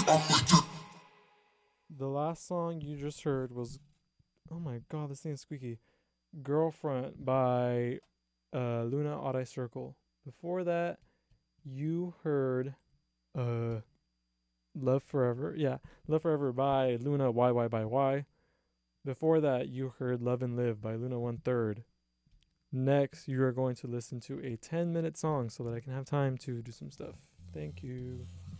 The last song you just heard was, oh my god, this thing is squeaky. Girlfriend by Luna Odd Eye Circle. Before that, you heard uh Love Forever. Yeah, Love Forever by Luna YY by Y. Before that, you heard Love and Live by Luna One Third. Next, you are going to listen to a 10-minute song so that I can have time to do some stuff. Thank you.